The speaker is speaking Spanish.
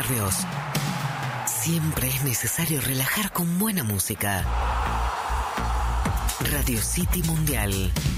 nervios. Siempre es necesario relajar con buena música. Radio City Mundial.